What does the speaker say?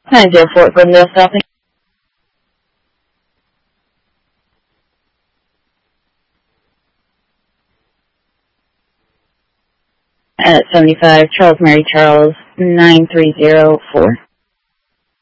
904 Glendale stopping. At 75 Charles Mary Charles 9304.